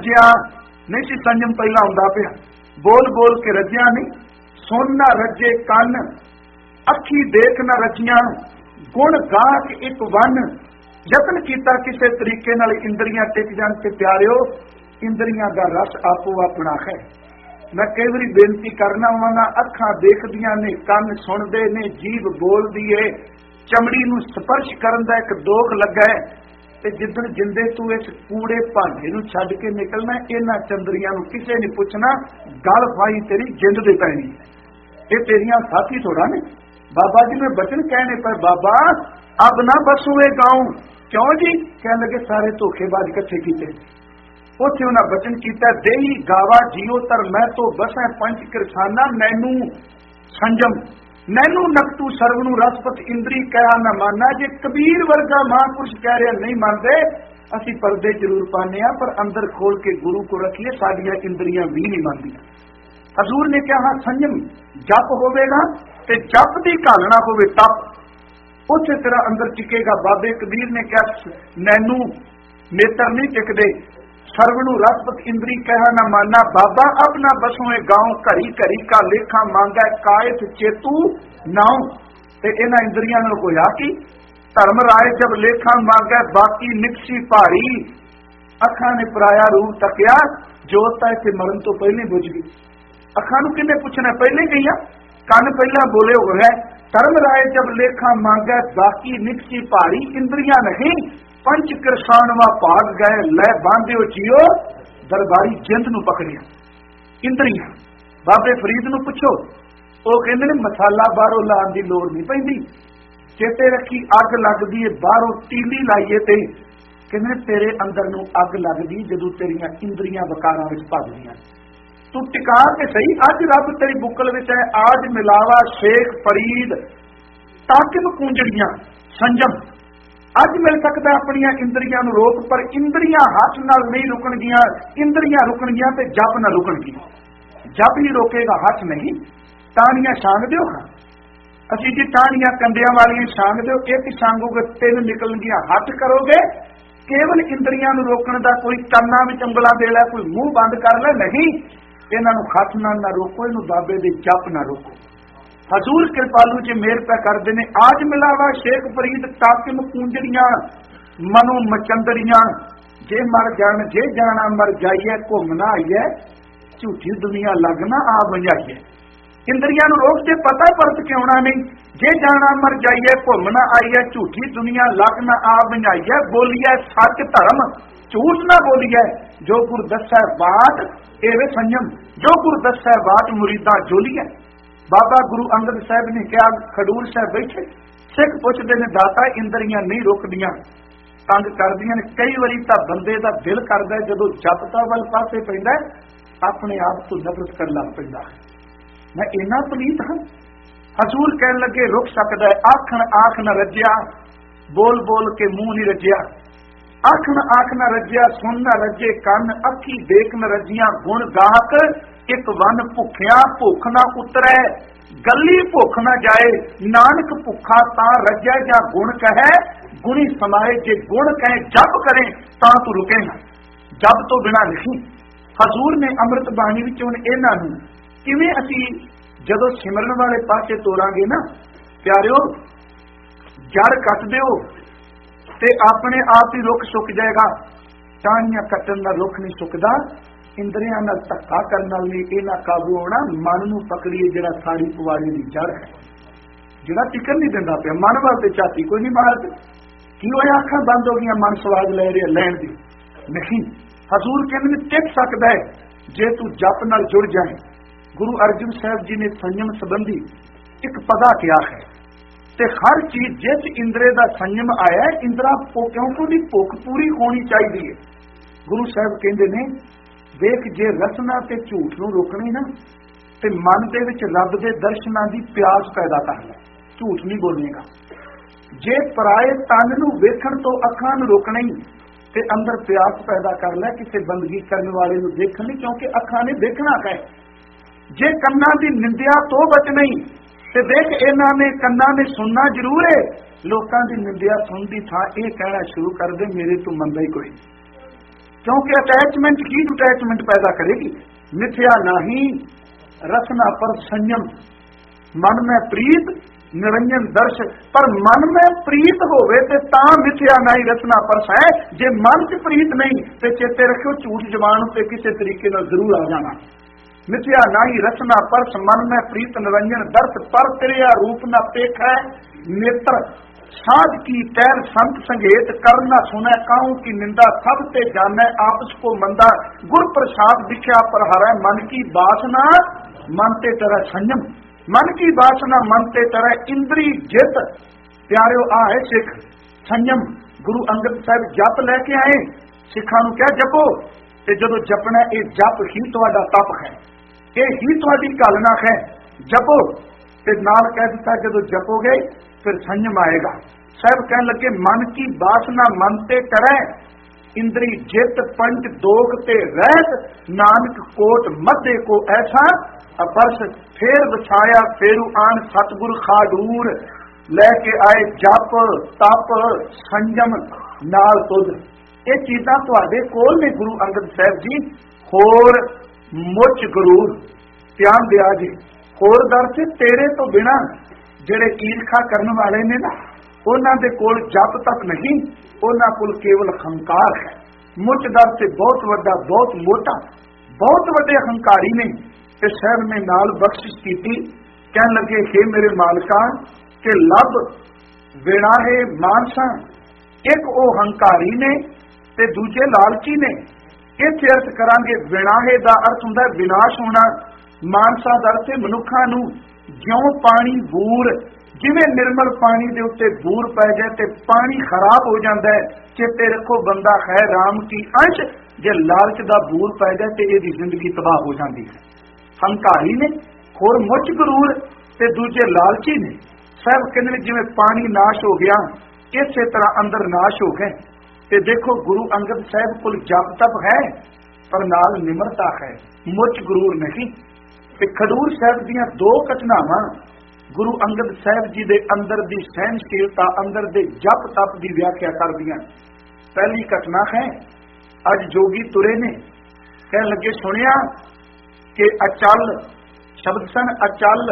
रज्या नहीं सी संयम पहला हुंदा पिया। बोल बोल के रज्या नहीं, सुन ना रजे कन, अखी देख ना रजियां, गुण गा के एक वन। यतन कीता किसी तरीके नाल इंद्रियां टिक जाण ते प्यारिओ, इंद्रियां दा रस आपो अपना है। मैं कई बारी बेनती करना वांगा, अखां देखदियां ने, कन सुणदे ने, जीभ बोलदी है, चमड़ी नूं स्पर्श करन दा एक दोख लगा है। ते जिद्दण जिंदे तू इस कूड़े भांडे नूं छड्ड के निकलना, इन्हां चंदरियां नूं किसे नहीं पुछना, गल फाई तेरी जिंद दे पैनी है। ये तेरियां साथी थोड़ा ने। बाबा जी ने बचन कहने पर, बाबा अब ना बसूए गाँव। क्यों जी? कहने लगे सारे धोखेबाज इकट्ठे कीते। उत्थे उन्हां बचन कीता, देही गावा जियो तर मैं तो बसै पंच किरसाना, नैनू संजम नैनू नकतू सर्वनू रसपत इंद्री कहा न माना। जे कबीर वर्गा महापुरुष कह रहे नहीं मानते, असी पर्दे जरूर पाने, पर अंदर खोल के गुरु को रखिए, साडियां इंद्रियां भी नहीं मानदियां। हजूर ने कहा संयम जप होवेगा ते जप दी घालना होवे तप, उत्थे तेरा अंदर टिकेगा। बाबे कबीर ने कहा नैनू नेत्र नहीं टिकदे, सर्वनू रसपत इंद्री कहा न माना। बाबा अब ना बसोए गाँव, घड़ी घड़ी का लेखा मांगा, कायत चेतू नाउ। ते इन्हां इंद्रियां नाल होया कि धर्म राय जब लेखा मांगा, बाकी निकसी भारी। अखां ने पराया रूप तकिया, जोत तां इत्थे मरण तो पहले बुझ गई। अखां नूं किन्ने पुछना, पहले गईयां, कन पहला बोले हो गए। धर्म राय जब लेखा मांगा, बाकी निकसी भारी। इंद्रियां नहीं पंच किरसानवा भाग गए, लै बांधिओ जियो, दरबारी जिंद नूं पकड़िया। इंद्रियां बाबे फरीद नूं पुछो, वो कहंदे ने मसाला बाहरों लाउण दी लोड़ नहीं पैंदी, चेते रखी अग लगदी है बाहरों तीली लाइए ते। कहंदे तेरे अंदर नूं अग लगदी जदों तेरियां इंद्रियां वकारां विच भजदियां। तू टिका के सही, अज रब तेरी बुकल विच है। आज मिलावा शेख फरीद ताकिब कूंजड़ियां संजम, अज मिल सकता अपनियां इंद्रियां नूं रोक, पर इंद्रियां हथ नाल नहीं रुकणगियां। इंद्रियां रुकणगियां ते जप ना रुकणगियां। जप ही रोकेगा, हथ नहीं। टाणियां छांग दिओ, असीं जी टाणियां कंडियां वालियां छांग दिओ, एक छांगोगे तीन निकलणगियां। हथ करोगे केवल इंद्रियां नूं रोकण दा, कोई कंनां विच ਉਂਗਲਾਂ दे लै, कोई मूँह बंद कर लै, नहीं। इन्हां नूं हथ नाल ना रोको, इहनूं बाबे दे जप ना रोको। हजूर कृपालू जी मेहर पै करदे ने। आज मिलावा शेख फरीद ताकिम कूंजड़ियां मनो मचंदड़ियां, जे मर जाण जे जाना मर जाइए, घुमना आइए झूठी दुनिया लगना आ बंजाइए। इंद्रियां नूं रोक के पता परत क्यों ना नहीं, जे जाना मर जाइए, घुमना आइए झूठी दुनिया लगना आ बंजाइए। बोलिए सच धर्म झूठ ना बोलिए, जो गुर दस्सै बाट एवे संयम, जो गुर दस्सै बाट मुरीदा जोलिए। बाबा गुरु अंगद साहब ने कहा, खडूर साहब बैठे सिख पुछदे ने, दाता इंद्रियां नहीं रोकदियां, तंग करदियां ने। कई वारी तां बंदे दा दिल करदा है जदों जपता वाल पासे पैंदा अपने आप तो नफरत कर लग पैंदा। मैं इन्ना पलीत हाँ। हजूर कहन लगे रुक सकदा है, आखण आख न रज्या, बोल बोल के मुंह नहीं रज्या। आखण आख न रज्या, सुन न रजे कन, अखी देख न रजियां, गुण गाहक एक वन भुखिया भुख ना उतरै, गली भुख ना जाए। नानक भुखा तां रजै जा गुण कहे, गुणी समाए। जे गुण कहे जप करें तां तू रुकेगा, जप तो बिना नहीं। हजूर ने अमृत बाणी विच हुण इन्हां नूं किवें असीं जदों सिमरन वाले पासे तोरांगे ना प्यारिओ, जड़ कट दिओ ते अपने आप ही रुख सुक जाएगा। टाहनियां कट्टण दा रुख नहीं सुकदा, इंद्रियां नाल धक्का करन नाल नहीं इन्हां काबू होना। मन नूं पकड़िए जिहड़ा सारी पुवाड़ी दी जड़ है, जिहड़ा टिकन नहीं दिंदा पिया। मन वाल ते झाती कोई नहीं मारदा, की होया अखां बंद हो गईयां, मन स्वाद ले रिहा लैण दी नहीं। हजूर कहंदे ने टिक सकदा है जे तू जप नाल जुड़ जाए। गुरु अर्जन साहब जी ने संयम संबंधी एक पदा किया है, ते हर चीज जिस इंद्रे का संयम आया, इंद्रा क्योंकि दी भुख पूरी होनी चाहिए। गुरु साहब कहते ने, देख जे रसना ते झूठ नूं रोकणी ना, ते मन दे विच रब दे दर्शनां दी प्यास पैदा कर ले, झूठ नहीं बोलेगा। जे पराए तन नूं वेखण तो अखां नूं रोकणी, ते अंदर प्यास पैदा कर ले किसी बंदगी करने वाले नूं देखण लई, क्योंकि अखां ने देखना है। जे कन्नां दी निंदिया तो बचना ही, ते देख इन्हां ने कन्नां ने सुनना जरूर है, लोकां दी निंदिया सुन दी थां इह कहना शुरू कर दे मेरे तो मंदा ही कोई। क्योंकि अटैचमेंट ही डिटैचमेंट पैदा करेगी। मिथ्या नहीं रसना पर संयम, मन में प्रीत निरंजन दर्श। पर मन में प्रीत होवे ते तां मिथ्या नहीं रचना परस है। जे मन च प्रीत नहीं ते चेते रखियो झूठ जबान उत्ते किसी तरीके नाल जरूर आ जाना। मिथ्या नहीं रचना परस, मन में प्रीत निरंजन दर्श। पर त्रिया रूप न पेखै नेत्र, साध की तैर संत संगेत। कर न सुनै काहू की निंदा, सब ते जानै आपस को मंदा। गुर प्रसाद दिख्या पर हरै, मन की बासना मन ते तरह संयम। मन की वासना मन ते तरह इंद्री जित। प्यारिओ आ है सिख संयम। गुरु अंगद साहब जप लैके आए, सिखां नूं क्या जपो, ते जदों जपना ये जप ही तुहाडा तप है, ये ही तुहाडी कालना है। जपो ते नाल कह दिता जदों जपोगे फिर संयम आएगा। साहब कहने लगे मन की वासना मन ते तरह, इंद्री जित पंच दोग ते रहत। नानक कोट मध्य को ऐसा अपर्श, फेर वछाया फेरू आन सतगुर खाडूर। लैके आए जप तप संयम नाल तुध। ये चीज़ां तुहाडे कोल ने गुरु अंगद साहब जी। होर मुच गरूर, ध्यान दिया जी। होर दर से तेरे तो बिना जेड़े ईर्खा करने वाले ने ना, उन्हां दे कोल जप तक नहीं, उन्हां कोल केवल हंकार है। मुच दर से बहुत वड्डा बहुत मोटा बहुत वड्डे हंकारी ने। ते साहब ने नाल बख्शिश की, कहन लगे हे मेरे मालका के लब विणाहे मानसा। एक ओ हंकारी ने ते दूजे लालची ने। इत्थे अर्थ करांगे विणाहे दा अर्थ हुंदा विनाश होना, मानसा दा अर्थ मनुखा नूं ज्यों पानी बूर, जिवें निर्मल पानी दे उत्ते बूर पै जाए ते पानी खराब हो जाता है। चेते रखो बंदा है राम की अंश, जे लालच दा बूर पै जाए ते इहदी जिंदगी तबाह हो जाती है। हंकारी ने होर मुच गरूर ते दूजे लालची ने। साहब कहने जिवें पानी नाश हो गया इसे तरह अंदर नाश हो गए। ते देखो गुरु अंगद साहब कोल जप तप है पर नाल निमरता है, मुच गरूर नहीं। ते खडूर साहब दियां दो घटनावां गुरु अंगद साहब जी दे अंदर दी सहनशीलता, अंदर दे जप तप की व्याख्या कर दियां। पहली घटना है, अज जोगी तुरे ने, कह लगे सुनिया कि अचल शब्द सन, अचल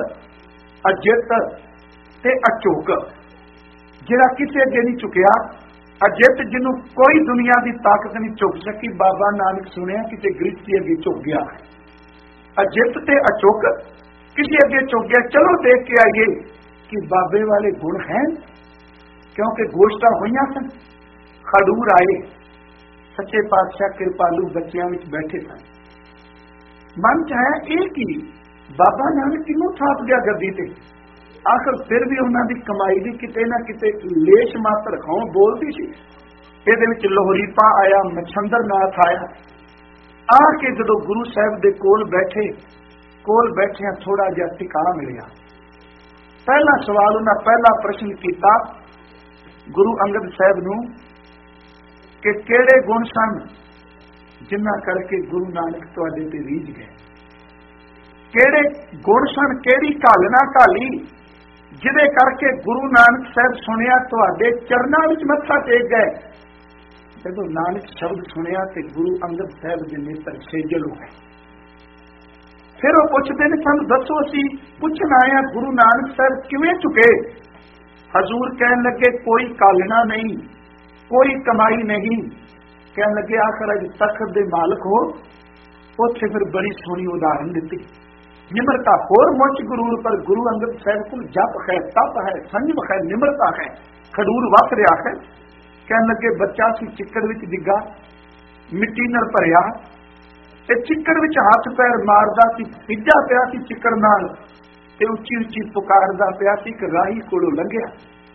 अजित ते अचोक। जिहड़ा किसी अगे नहीं चुकिया, अजित जिन्हों कोई दुनिया की ताकत नहीं चुक सकी। बाबा नानक सुनिया किसी गृहस्थी अगे झुक गया। अजित ते अचोक किसी अगे झुक गया। चलो देख के आइए कि बाबे वाले गुण हैं, क्योंकि गोष्ठां होइयां सन। खडूर आए, सच्चे पातशाह कृपालू बच्चियां विच बैठे सन। मन च है एक ही बाबा नानक किनू थाप गया गद्दी ते। आखिर फिर भी उन्होंने कमाई की किते ना किते लेश मात्र खाओ बोलती सी। इहदे विच लोहरीपा आया, मछंदर नाथ आया। आके जदों गुरु साहब दे कोल बैठे थोड़ा जिहा टिका मिलिया। पहला सवाल उन्हें पहला प्रश्न किया गुरु अंगद साहब नूं कि किहड़े गुण सन जिन्ना करके गुरु नानक तुहाडे ते रीझ गए। किहड़े गुण सन, किहड़ी घालना घाली जिहदे करके गुरु नानक साहब सुनिया तुहाडे चरनां विच मत्था टेक गए। जदों नानक शब्द सुनिया ते गुरु अंगद साहब दे नेत्र सेजल हो गए। फिर वो पुछदे ने सानूं दसो, असीं पुछण आए गुरु नानक साहब किवें झुके। हजूर कहन लगे कोई घालना नहीं, कोई कमाई नहीं। कहन लगे आखिर अज तखत दे मालक हो। उत्थे फिर बड़ी सोहनी उदाहरण दी, निम्रता। होर मुच गुरूर पर गुरु अंगद साहब को जप है, तप है, संयम है, निम्रता है। खडूर वस रहा है। कहन लगे बच्चा सी चिक्कड़ विच डिग्गा, मिट्टी नाल भरिया ते चिक्कड़ विच हथ पैर मारदा सी, भीजा पिया सी चिक्कड़ नाल ते उच्ची उच्ची पुकारदा पिया सी। इक राही कोलों लंघिया,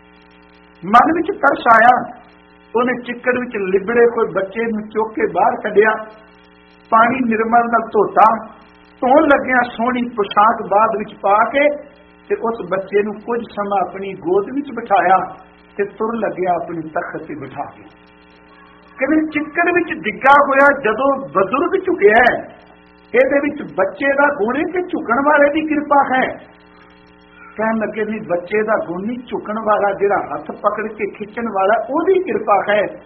मन विच तरस आया। उन्हें चिक्कड़ विच लिबड़े कोई बच्चे नूं चुक के बाहर कढिया, पानी निर्मल नाल धोता, धोण लग्गिया सोहनी पोशाक बाद विच पा के ते उस बच्चे नूं कुछ समा अपनी गोद विच बिठाया ते तुर लग्गिया अपनी तख्त ते बिठा के। कहते चिक्कड़ विच डिग्गा होया जदों बजुर्ग झुकिया, इहदे विच बच्चे दा गुण ते झुकण वाले दी कृपा है। कहन लगे भी बच्चे का गुण नहीं, झुकण वाला जिहड़ा हथ पकड़ के खिंचण वाला ओदी कृपा है।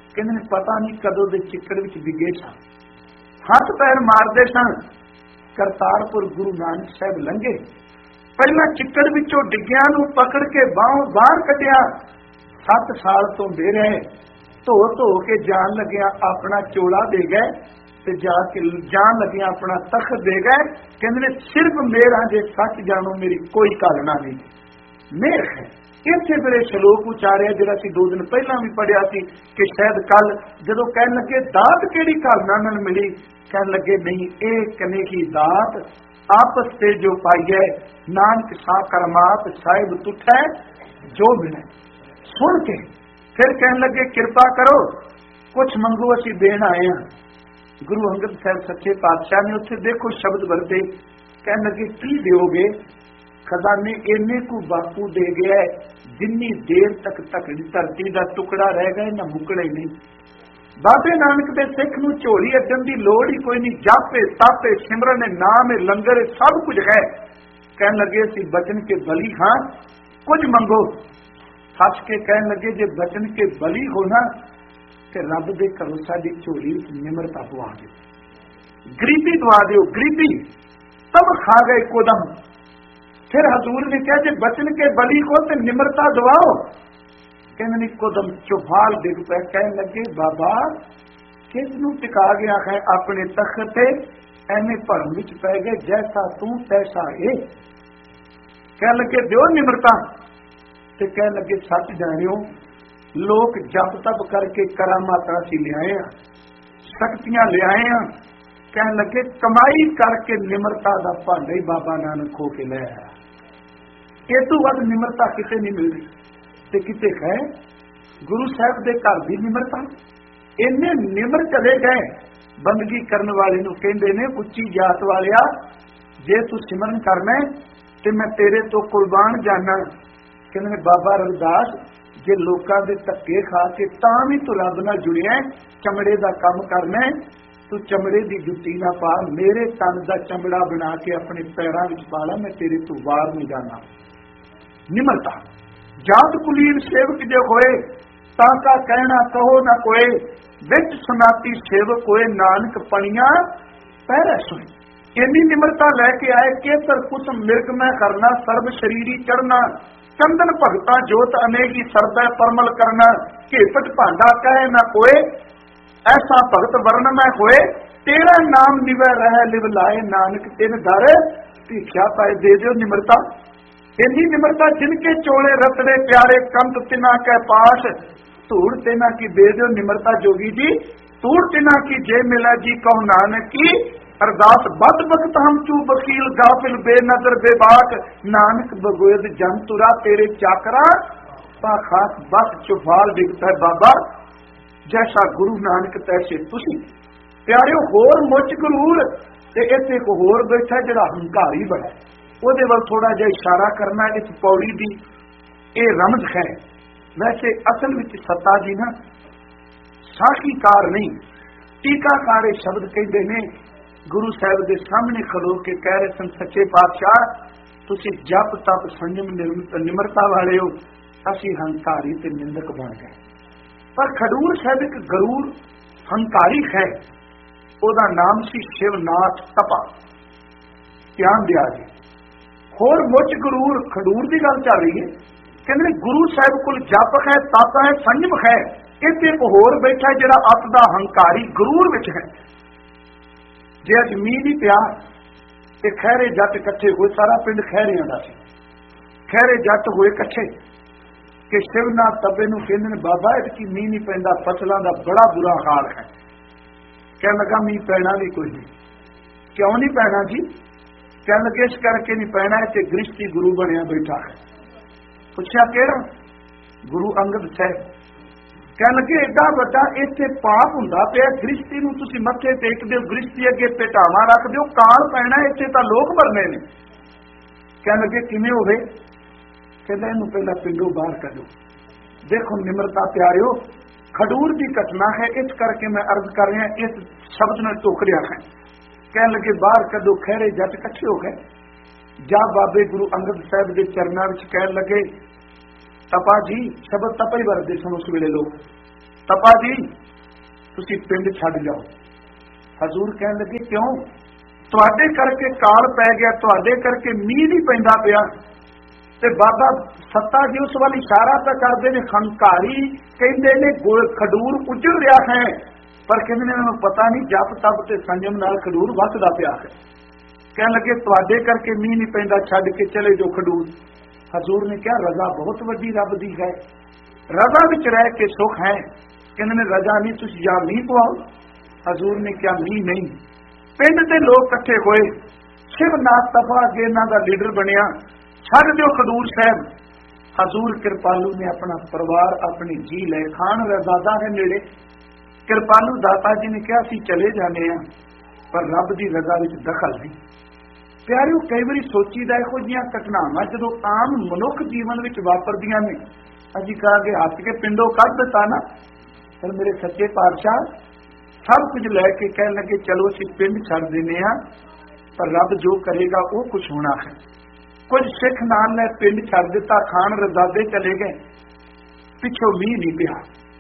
कहते ने पता नहीं कदों दे चिक्कड़ विच डिगे सन, हथ पैर मारते सन। करतारपुर गुरु नानक साहब लंघे, पहला चिक्कड़ विचों डिग्गियां नूं पकड़ के बाहों बाहर कढ़िया। 7 साल तो दे रहे, धो धो के जान लग्या अपना चोला दे गए ते जाके जान लग्या अपना तख्त दे गए। कहते ने सिर्फ मेरा जे सच जानो मेरी कोई कालना नहीं, मेर है। इत्थे फिर श्लोक उचारिया जिहड़ा सी 2 दिन पहला भी पढ़िया सी कि शायद कल जदों कहन लगे दात किहड़ी कालना नाल मिली, कहन लगे नहीं ये कने की दात आपस से जो पाई है, नानक सा करमात साहिब तुठै जो मिले। सुन के फिर कहन लगे कृपा करो कुछ मंगो असीं देण आए हैं। गुरु अंगद साहब सच्चे पातशाह ने उत्थे देखो शब्द वरते, कहन लगे की दिओगे? खजाने इन्ने को बापू दे गया है, जिन्नी देर तक धरती का टुकड़ा रह गए ना मुकड़े नहीं। बाबे नानक दे सिख नूं झोली अड्डण दी लोड़ ही कोई नहीं, जापे तापे सिमरन नाम लंगर सब कुछ है। कहन लगे सी बचन के बली हाँ, कुछ मंगो। हस के कहन लगे जे बचन के बली हो ना ते रब दे घरों साडी झोली विच निमरता पवा दिओ, गरीबी दवा दिओ, गरीबी। तब खा गए कोदम। फिर हजूर ने कहा जे बचन के बली को ते निमरता दवाओ। कहने कोदम चौहाल डिग पे, कहने लगे बाबा किस नूं टिका गया है अपने तख्त ते, एवें भरम विच पै गए, जैसा तू तैसा ए। कह लगे दिओ निमरता। ते कह लगे सच जानियो लोग जप तप करके करामात असीं लिआए आ, शक्तियां लिआए आ। कह लगे कमाई करके निमरता दा भांडा ही बाबा नानक खो के ले आया। ये तो वध निमरता किते नहीं मिलती ते किते है गुरु साहब दे घर दी निमरता। इन्ने निमर चले गए बंदगी करने वाले नूं कहंदे ने उच्ची जात वालिया जे तू सिमरन करना ते मैं तेरे तो कुर्बान जाना। कहंदे बाबा रविदास जे लोकां दे धक्के खा के तां भी तू रब नाल जुड़िया, चमड़े दा काम करना, तू चमड़े दी जुत्ती ना पा, मेरे तन दा चमड़ा बना के अपने पैरां विच पा ला, मैं तेरे तो बाहर नहीं जाना। निमरता जात कुलीन सेवक जो होए ताका कहना कहो ना कोई, विच सनाती सेवक होए नानक पणिया पैरा सुने। इन्नी निमरता लैके आए केतर कुसम मिर्ग में करना, सर्व शरीरी चढ़ना, चंदन भगता जोत अनेगी सरदा परमल करना, घेपट भांडा कहे ना कोई, ऐसा भगत वर्ण में होए, तेरा नाम निवै रह लिव लाए, नानक तिन दर भीख्या पाए दे दो निमरता। इन्नी निमरता जिनके चोले रतड़े प्यारे कंत तिना कै पास, धूड़ तिना की दे दो निमरता जोगी जी, धूड़ तिना की जे मिला जी कहो नानक की, अरदास बद बखत हम चू वकील गाफिल बेनजर बेबाक, नानक बगोयद जन तुरा तेरे चाकरा पा खास बस चुफाल दिखता है बाबा, जैसा गुरु नानक तैसे तुसी। प्यारिओ होर मुच गुरूर ते इत्थे को होर बैठा जिहड़ा हंकारी बड़ा, ਉਹਦੇ ਵੱਲ थोड़ा ਜਿਹਾ इशारा करना इस पौड़ी की ये रमज है। वैसे असल विच सत्ता जी ना साखीकार नहीं टीकाकार शब्द कहते हैं। गुरु साहब के सामने खलो के कह रहे सन सच्चे पातशाह तुसी जप तप संयम निमरता वाले हो, असी हंकारी ते निंदक बन गए। पर खडूर साहब एक गरूर हंकारी है, ओदा नाम सी शिवनाथ तपा। ध्यान दिया जी। होर मुच गुरूर खडूर की गल चल रही है, कहते गुरु साहब को जप है, तप है, संयम है, इत्थे एक होर बैठा जिहड़ा अत दा हंकारी गरूर विच है। जे अज मींह नहीं पिया ते खैरे जट इकट्ठे होए, सारा पिंड खैरियां दा सी, खैरे जट होए इकट्ठे कि शिवनाथ तपे नूं कहंदे ने बाबा इतकी मींह नहीं पैंदा, फसलां दा बड़ा बुरा हाल है। कहण लगा मींह पैना भी कोई नहीं। क्यों नहीं पैना जी? कहने लगे इस करके नहीं पैना कि गृहस्थी गुरु बनया बैठा है। पूछा केड़ा? गुरु अंगद साहब। कहने लगे एडा वड्डा इत्थे पाप हुंदा पिया, गृहस्थी नूं तुसीं मत्थे टेक दिओ, गृहस्थी अगे पेटावा रख दिओ, काल पैना इत्थे तां लोक मरने ने। कहने लगे किवें होवे? कहंदा इहनूं पहला पिंडों बाहर कढो। देखो निमरता प्यारिओ खडूर की घटना है, इस करके मैं अर्ज कर रहा इस शब्द ने टोकरिया है। कहने लगे बाहर कदों खैरे जट इकट्ठे हो गए, जा बाबे गुरु अंगद साहब के चरणों में कहने लगे तपा जी, शब्द तपा ही वरते सन उस वेले लोग, तपा जी तुसीं पिंड छड्ड जाओ। हजूर कहण लगे क्यों? तुहाडे करके काल पै गया, तुहाडे करके मींह नहीं पैंदा पिया। ते बाबा सत्ता जी उस वाल इशारा तो करते ने, खंकारी कहते ने खडूर उजड़ रहा है, पर कहते ने उन्होंने पता नहीं जप तप ते संयम नाल खडूर वसदा पिया है। कहने लगे तुहाडे करके मींह नहीं पैंदा, छड्ड के चले जो खडूर। हजूर ने कहा रजा बहुत वड्डी रब दी है, रजा विच रह के सुख है। कहने ने रजा नहीं, तुसीं जा मींह पवाओ। हजूर ने कहा मींह नहीं। पिंड के लोग इकट्ठे होए, शिवनाथ तपा अगे इन्हां दा लीडर बनिया, छड्ड दिओ खडूर साहब। हजूर कृपालू ने अपना परिवार अपने जी ले, खान रजादा है नेड़े। कृपालू दाता जी ने कहा असीं चले जाने हैं, पर रब की रजा विच दखल नहीं। प्यारिओ कई बार सोचीदा इहो जिहियां घटनावां जदों आम मनुख जीवन विच वापरदियां ने, असीं कहांगे हੱਸ के पिंडों कढ दिता ना, पर मेरे सच्चे पातशाह सब कुछ लैके कहण लगे चलो असीं पिंड छड्ड दिंदे हां, पर रब जो करेगा वो कुछ होना है। कुछ सिख नाल ने पिंड छड्ड दिता, खान रजादे चले गए, पिछों मींह नहीं पिया।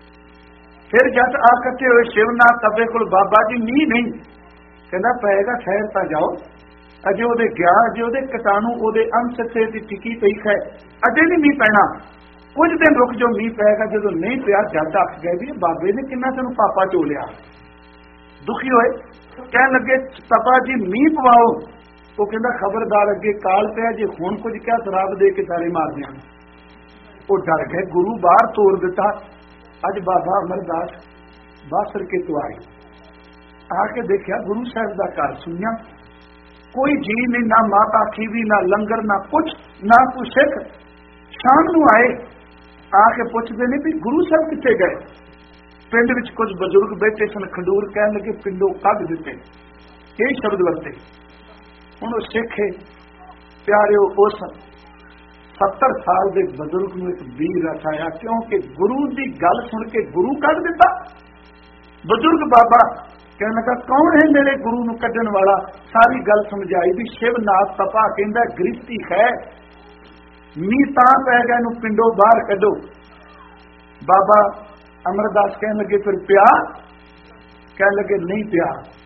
फिर जद आ इकट्ठे होए शिवनाथ तबे कोल, बाबा जी मींह नहीं। कहंदा पएगा, ठहर तां जाओ, अजे ਉਹਦੇ ਗਿਆ, अजे ਉਹਦੇ ਕੀटाणु ਉਹਦੇ अंश ਤੇ ਟਿੱਕੀ ਪਈ ਹੈ, अजे नहीं मींह पैना, कुछ दिन रुक जो मींह पैगा। जो नहीं पिया जद आख गए भी बाबे ने किन्ना तेन पापा चोलिया। दुखी होए, कह लगे तपा जी मींह पवाओ। वो कहता खबरदार अगे काल पिया, जे हुण कुछ क्या शराब दे के तारे मार दिया। वो डर गए, गुरु बाहर तोड़ दिता। अज बाबा अमरदास बासर के तो आए, आके देखा गुरु साहब का घर सुनिया, कोई जी नहीं, ना माता खीवी, ना लंगर, ना कुछ, ना कोई सिख। शाम नूं आए, आके पुछते ने भी गुरु साहब किथे गए। पिंड विच कुछ बजुर्ग बैठे सन, खंडूर कहन लगे पिंडों कढ दिते, यही शब्द वरते। हुण वो सिख है प्यारिओ, उस 70 साल के बजुर्ग नूं एक वीर रच आया, क्योंकि गुरु की गल सुन के गुरु कढ दिता। बजुर्ग बाबा कहने लगा कौन है मेरे गुरु नूं कढण वाला। सारी गल समझाई भी शिवनाथ तपा कहंदा गृहस्थी है, मींह तां पै गया, इहनूं पिंडों बाहर कढो। बाबा अमरदास कहने लगे फिर पिया? कहने लगे नहीं पिया।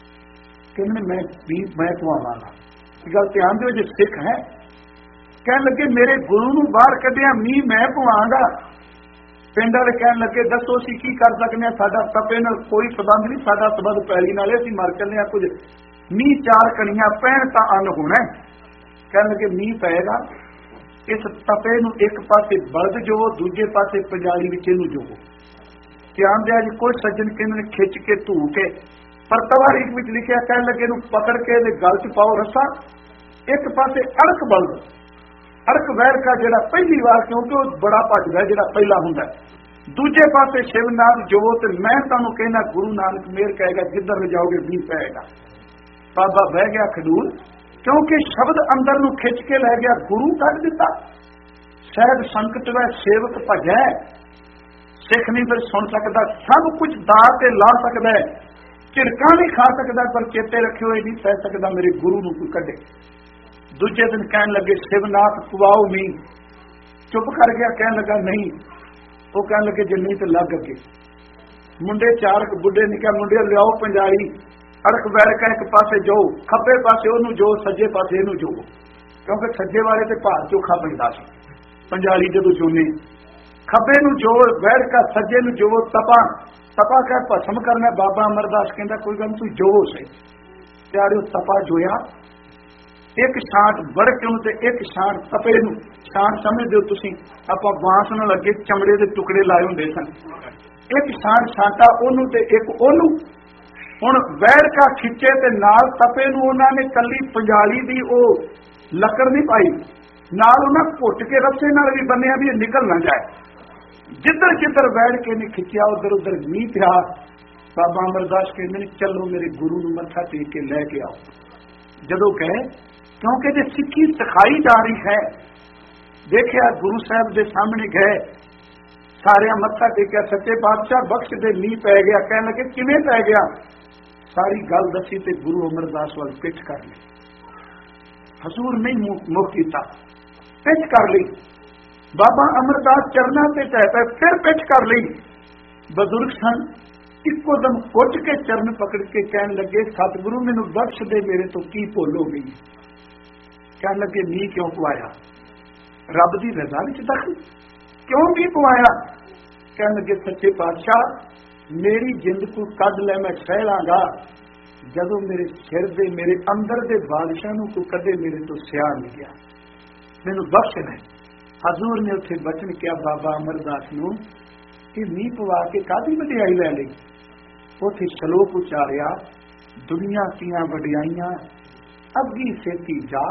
कहने मैं पवावांगा। गल ध्यान दो, जो सिख है। कहने लगे मेरे गुरु नूं बाहर कढिया, मींह मैं पवांगा। पिंड वाले कहने लगे दसो असीं की कर सकते हैं, साडा तपे नाल कोई संबंध नहीं, साडा संबंध पैली नाल, असीं मर चले हां, कुछ मींह चार कणियां पैण तां अन्न होना है। कहने लगे मींह पएगा, इस तपे नूं एक पासे बलद जोवो, दूजे पासे पंजाली विच इहनूं जोवो। ध्यान दिया जी, कोई सज्जन कहंदे ने खिच के धू के, पर तवारीख विच लिखिया कहने लगे इहनूं पकड़ के इहदे गल च पाओ रस्सा। एक पासे अड़क बलद, अड़क वैर का जिहड़ा पहली बार, क्योंकि वो बड़ा भजदा जिहड़ा पहला हुंदा, दूजे पासे शिवनाथ जोवो। ते मैं तुहानूं कहना गुरु नानक मेहर कहेगा, जिधर ले जाओगे मींह पएगा। बाबा बह गया खडूर, क्योंकि शब्द अंदर नूं खिच के लै गया, गुरु कढ दिता। सहज संकट वै सेवक भजै, सिख नहीं फिर सुन सकता, सब कुछ दा ते ला सकता है, झिड़कां नहीं खा सकता, पर चेते रखियो ये नहीं सह सकता मेरे गुरु नूं कोई कढे। दूजे दिन कहन लगे शिवनाथ पवाओ मींह। चुप कर गया, कहन लगा नहीं। वो कहन लगे जे नहीं तो लग अगे। मुंडे चार बुढ़े ने कहा मुंडे लियाओ पंजाली, अड़क बैर का एक पासे जो, खब्बे पासे ओनू जो, सज्जे पासे इनू जो, क्योंकि सज्जे वाले ते भार चोखा पैंदा सी। पंजाली जदों जोने खब्बे नू जो, बैर का सज्जे नू जो। तपा तपा कह भस्म करना। बाबा अमरदास कहंदा कोई गल तू जो सही। प्यारिओ तपा जोया, एक छांट बड़के नूं ते एक छांट तपे नूं। छांट समझदे हो तुसीं, आपां बांस नाल अगे चमड़े दे टुकड़े लाए हुंदे सन। एक छांट छांटा ओनू ते एक ओनू। हुण वैर का खिच्चे ते नाल तपे नूं उन्हां ने कल्ली पंजाली दी ओ लकड़ नहीं पाई, नाल उन्हां घुट के रस्से नाल भी बन्निया भी निकल ना जाए। जिधर जिधर वैर के ने खिच्चिया उधर उधर मींह पिया। बाबा अमरदास कहंदे ने चलो मेरे गुरु नूं मत्था टेक के लैके आओ। जदों गए, क्योंकि जे सिक्खी सिखाई जा रही है, देखिया गुरु साहब के सामने गए, सारे मत्था टेकिया, सच्चे पातशाह बख्श दे मींह पै गया। कहने लगे किवें पै गया? सारी गल दसी ते गुरु अमरदास वाल पिछ कर ली। हजूर नहीं मुख कीता, पिछ कर ली। बाबा अमरदास चरना ते टह पे, फिर पिछ कर ली। बजुर्ग सन, ਇੱਕੋ ਦਮ ਕੁੱਟ ਕੇ ਚਰਨ ਪਕੜ ਕੇ ਕਹਿਣ ਲੱਗੇ, ਸਤਿਗੁਰੂ ਮੈਨੂੰ ਬਖਸ਼ ਦੇ, ਮੇਰੇ ਤੋਂ ਕੀ ਭੁੱਲ ਹੋ ਗਈ। ਕਹਿਣ ਲੱਗੇ, ਮੀਂਹ ਕਿਉਂ ਪਵਾਇਆ? ਰੱਬ ਦੀ ਰਜ਼ਾ ਵਿੱਚ ਦਖਲ, ਕਿਉਂ ਮੀਂਹ ਪਵਾਇਆ? ਕਹਿਣ ਲੱਗੇ, ਸੱਚੇ ਪਾਤਸ਼ਾਹ ਮੇਰੀ ਜਿੰਦ ਕੋ ਕੱਢ ਲੈ, ਮੈਂ ਸਹਿ ਲਾਂਗਾ, ਜਦੋਂ ਮੇਰੇ ਸਿਰ ਦੇ ਮੇਰੇ ਅੰਦਰ ਦੇ ਬਾਦਸ਼ਾਹ ਨੂੰ ਕੋ ਕਦੇ ਮੇਰੇ ਤੋਂ ਸਿਆਹ ਨਹੀਂ ਗਿਆ, ਮੈਨੂੰ ਬਖਸ਼ ਲੈ। ਹਜ਼ੂਰ ਨੇ ਉੱਥੇ ਬਚਨ ਕਿਹਾ ਬਾਬਾ ਅਮਰਦਾਸ ਨੂੰ ਕਿ ਮੀਂਹ ਪਵਾ ਕੇ ਕਾਹਦੀ ਵਡਿਆਈ ਲੈ ਲਈ? ਉੱਥੇ ਸ਼ਲੋਕ ਉਚਾਰਿਆ, ਦੁਨੀਆ ਦੀਆਂ ਵਡਿਆਈਆਂ ਅੱਗੀ ਸੇਤੀ ਜਾ।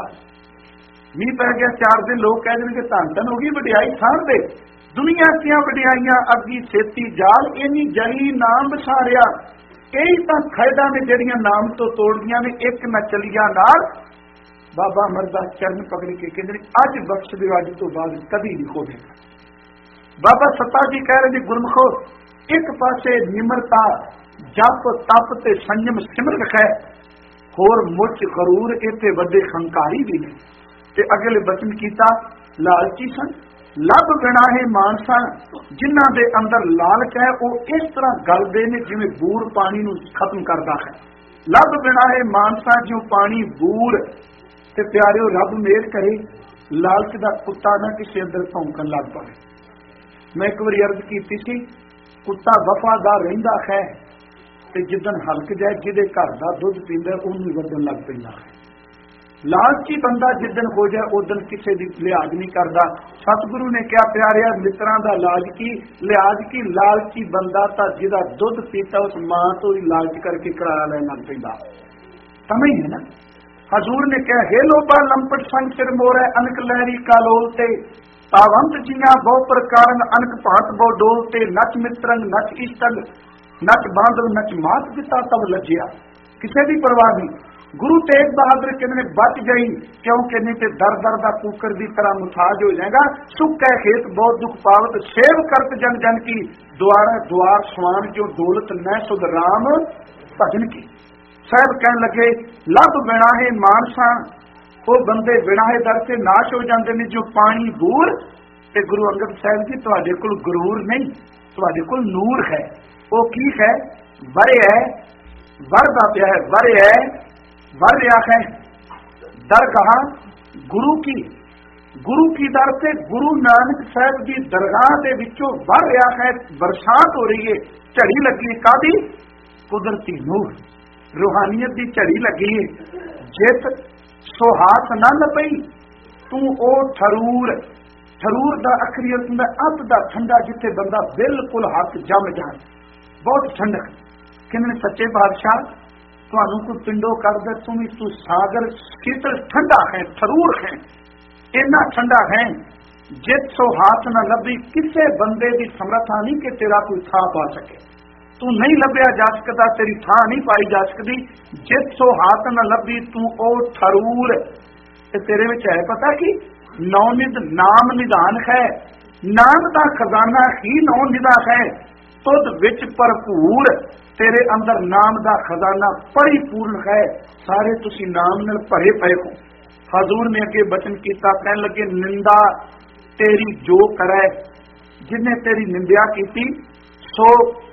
ਮੀਂਹ ਪੈ ਗਿਆ 4 ਦਿਨ, ਲੋਕ ਕਹਿ ਦੇਣਗੇ ਧੰਨ ਧੰਨ ਹੋ ਗਈ ਵਡਿਆਈ ਥਾਂ ਦੇ। ਦੁਨੀਆ ਦੀਆਂ ਵਡਿਆਈਆਂ ਅੱਗੀ ਸੇਤੀ ਜਾਲ, ਇੰਨੀ ਜਲੀ ਨਾਮ ਵਿਸਾਰਿਆ। ਇਹੀ ਤਾਂ ਖੈਡਾਂ ਨੇ ਜਿਹੜੀਆਂ ਨਾਮ ਤੋਂ ਤੋੜਦੀਆਂ ਨੇ, ਇੱਕ ਨਾ ਚਲੀਆਂ ਨਾਲ। ਬਾਬਾ ਅਮਰਦਾਸ ਚਰਨ ਪਕੜ ਕੇ ਕਹਿੰਦੇ ਅੱਜ ਬਖਸ਼ ਦਿਓ, ਅੱਜ ਤੋਂ ਬਾਅਦ ਕਦੀ ਨਹੀਂ ਹੋਵੇਗਾ। ਬਾਬਾ ਸੱਤਾ ਜੀ ਕਹਿ ਰਹੇ ਨੇ, ਗੁਰਮਖੋ ਇੱਕ ਪਾਸੇ ਨਿਮਰਤਾ, ਜਪ ਤਪ ਤੇ ਸੰਜਮ ਸਿਮਰ ਰਖੈ, ਹੋਰ ਮੁੱਚ ਗਰੂਰ, ਇੱਥੇ ਵੱਡੇ ਹੰਕਾਰੀ ਵੀ ਨੇ। ਤੇ ਅਗਲੇ ਬਚਨ ਕੀਤਾ, ਲਾਲਚੀ ਸਨ ਲੱਭ ਬਿਨਾਹੇ ਮਾਨਸਾ, ਜਿਨ੍ਹਾਂ ਦੇ ਅੰਦਰ ਲਾਲਚ ਹੈ ਉਹ ਇਸ ਤਰ੍ਹਾਂ ਗਲਦੇ ਨੇ ਜਿਵੇਂ ਬੂਰ ਪਾਣੀ ਨੂੰ ਖਤਮ ਕਰਦਾ ਹੈ। ਲੱਭ ਬਿਨਾਹੇ ਮਾਨਸਾ, ਜਿਉਂ ਪਾਣੀ ਬੂਰ। ਤੇ ਪਿਆਰਿਓ, ਰੱਬ ਮਿਹਰ ਕਰੇ ਲਾਲਚ ਦਾ ਕੁੱਤਾ ਨਾ ਕਿਸੇ ਅੰਦਰ ਭੌਂਕਣ ਲੱਗ ਪਵੇ। ਮੈਂ ਇੱਕ ਵਾਰੀ ਅਰਜ਼ ਕੀਤੀ ਸੀ, ਕੁੱਤਾ ਵਫਾਦਾਰ ਰਹਿੰਦਾ ਹੈ ਤੇ ਜਿੱਦਣ ਹਲਕ ਜਾਏ, ਜਿਹਦੇ ਘਰ ਦਾ ਦੁੱਧ ਪੀਂਦਾ ਉਹਨੂੰ ਵੱਢਣ ਲੱਗ ਪੈਂਦਾ ਹੈ। ਲਾਲਚੀ ਬੰਦਾ ਜਿੱਦਣ ਹੋ ਜਾਏ ਉਦਣ ਕਿਸੇ ਦੀ ਲਿਹਾਜ਼ ਨਹੀਂ ਕਰਦਾ। ਸਤਿਗੁਰੂ ਨੇ ਕਿਹਾ, ਪਿਆਰਿਆ ਮਿੱਤਰਾਂ ਦਾ ਲਾਜ ਕੀ ਲਿਹਾਜ਼ ਕੀ, ਲਾਲਚੀ ਬੰਦਾ ਤਾਂ ਜਿਹਦਾ ਦੁੱਧ ਪੀਤਾ ਉਸ ਮਾਂ ਤੋਂ ਹੀ ਲਾਲਚ ਕਰਕੇ ਕਿਰਾਇਆ ਲੈਣ ਲੱਗ ਪੈਂਦਾ। ਸਮਝ ਹੈ ਨਾ। ਹਜ਼ੂਰ ਨੇ ਕਿਹਾ, ਹੇ ਲੋਭਾ ਲੰਪਟ ਸੰਗ ਸਿਰ ਮੋਰੈ, ਅਨਕ ਲਹਿਰੀ ਕਾਲੋਲ ਤੇ ਤਾਵੰਤ ਜੀਆਂ ਬਹੁ ਪ੍ਰਕਾਰਨ, ਅਨਕ ਭਾਂਤ ਬਹੁ ਡੋਲ ਤੇ, ਨਚ ਮਿੱਤਰੰਗ ਨਚ ਇਸ਼ਟੰਗ, ਨਚ ਬਾਂਧਵ ਨਚ ਮਾਤ ਪਿਤਾ ਤਬ ਲੱਜਿਆ। ਕਿਸੇ ਦੀ ਪਰਵਾਹ ਨਹੀਂ। ਗੁਰੂ ਤੇਗ ਬਹਾਦਰ ਕਹਿੰਦੇ ਨੇ ਬਚ ਗਈ, ਕਿਉਂਕਿ ਨਹੀਂ ਤੇ ਦਰ ਦਰ ਦਾ ਕੂਕਰ ਦੀ ਤਰ੍ਹਾਂ ਮੁਥਾਜ ਹੋ ਜਾਏਗਾ। ਸੁੱਕ ਹੈ ਖੇਤ ਬਹੁਤ ਦੁੱਖ ਪਾਵਤ, ਸੇਵ ਕਰਤ ਜਨ ਜਨ ਕੀ, ਦੁਆਰਾ ਦੁਆਰ ਸਵਾਨ ਜੋ ਦੌਲਤ ਨੈ ਸੁਧ ਰਾਮ ਭਜਨ ਕੀ। ਸਾਹਿਬ ਕਹਿਣ ਲੱਗੇ, ਲੱਭ ਬਿਨਾਹੇ ਮਾਨਸਾ, ਉਹ ਬੰਦੇ ਬਿਨਾਹੇ ਦਰ ਤੇ ਨਾਸ਼ ਹੋ ਜਾਂਦੇ ਨੇ ਜੋ ਪਾਣੀ ਬੂਰ। ਤੇ ਗੁਰੂ ਅੰਗਦ ਸਾਹਿਬ ਜੀ, ਤੁਹਾਡੇ ਕੋਲ ਗਰੂਰ ਨਹੀਂ, ਤੁਹਾਡੇ ਕੋਲ ਨੂਰ ਹੈ। ਉਹ ਕੀ ਹੈ? ਵਰਿਆ, ਵਰਦਾ ਪਿਆ ਹੈ, ਵਰਿਆ ਵਰ ਰਿਹਾ ਹੈ। ਦਰ ਕਹਾ ਗੁਰੂ ਕੀ, ਗੁਰੂ ਕੀ ਦਰ ਤੇ ਗੁਰੂ ਨਾਨਕ ਸਾਹਿਬ ਦੀ ਦਰਗਾਹ ਦੇ ਵਿੱਚੋਂ ਵਰ ਰਿਹਾ ਹੈ। ਬਰਸਾਤ ਹੋ ਰਹੀ ਹੈ, ਝੜੀ ਲੱਗੀ, ਕਾਹਦੀ? ਕੁਦਰਤੀ ਨੂਰ, ਰੂਹਾਨੀਅਤ ਦੀ ਝੜੀ ਲੱਗੀ ਹੈ। ਜਿਤ ਸੁਹਾਸ ਨਾ ਪਈ ਤੂੰ ਉਹ ਠਰੂਰ, ਠਰੂਰ ਦਾ ਅਖਰੀ ਅਰਥ ਹੁੰਦਾ ਅੱਤ ਦਾ ਠੰਡਾ, ਜਿੱਥੇ ਬੰਦਾ ਬਿਲਕੁਲ ਹੱਥ ਜੰਮ ਜਾਏ, ਬਹੁਤ ਠੰਡਕ। ਕਹਿੰਦੇ ਸੱਚੇ ਬਾਦਸ਼ਾਹ ਤੁਹਾਨੂੰ ਕੋਈ ਪਿੰਡੋਂ ਕਰਦਾ, ਤੂੰ ਸਾਗਰ ਕੀਤਲ ਠੰਡਾ ਹੈ, ਠਰੂਰ ਹੈ, ਇੰਨਾ ਠੰਡਾ ਹੈ। ਜਿਤ ਸੋ ਹਾਥ ਨਾ ਲੱਭੀ, ਕਿਸੇ ਬੰਦੇ ਦੀ ਸਮਰੱਥਾ ਨਹੀਂ ਕਿ ਤੇਰਾ ਕੋਈ ਥਾਂ ਪਾ ਸਕੇ। ਤੂੰ ਨਹੀਂ ਲੱਭਿਆ ਜਾ ਸਕਦਾ, ਤੇਰੀ ਥਾਂ ਨਹੀਂ ਪਾਈ ਜਾ ਸਕਦੀ। ਜਿਤ ਸੋ ਹਾਥ ਨਾ ਲੱਭੀ ਤੂੰ ਉਹ ਠਰੂਰ। ਤੇ ਤੇਰੇ ਵਿੱਚ ਹੈ ਪਤਾ ਕੀ? ਨੌ ਨਿਧ ਨਾਮ ਨਿਧਾਨ ਹੈ, ਨਾਮ ਦਾ ਖਜ਼ਾਨਾ ਹੀ ਨੌ ਨਿਧਾ ਹੈ। ਤੁਧ ਵਿੱਚ ਭਰਪੂਰ, ਤੇਰੇ ਅੰਦਰ ਨਾਮ ਦਾ ਖਜ਼ਾਨਾ ਪਰਿਪੂਰਨ ਹੈ। ਸਾਰੇ ਤੁਸੀਂ ਨਾਮ ਨਾਲ ਭਰੇ ਪਏ ਹੋ। ਹਜ਼ੂਰ ਨੇ ਅੱਗੇ ਬਚਨ ਕੀਤਾ, ਕਹਿਣ ਲੱਗੇ, ਨਿੰਦਾ ਤੇਰੀ ਜੋ ਕਰੈ, ਜਿਨੇ ਤੇਰੀ ਨਿੰਦਿਆ ਕੀਤੀ ਸੋ